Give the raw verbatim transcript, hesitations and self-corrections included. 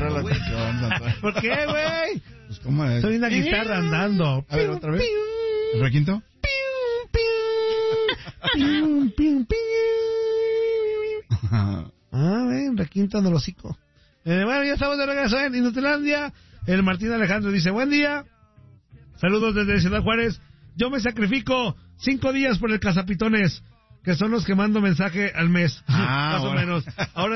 rola te quedó. ¿Por qué, güey? Pues cómo es. Soy una guitarra andando. A ver, otra vez. ¿El requinto? Ah, ven, requinto en el hocico. Eh, bueno, ya estamos de regreso en Inutilandia. El Martín Alejandro dice, buen día. Saludos desde Ciudad Juárez. Yo me sacrifico cinco días por el Cazapitones, que son los que mando mensaje al mes. Ah, más bueno. o menos. Ahora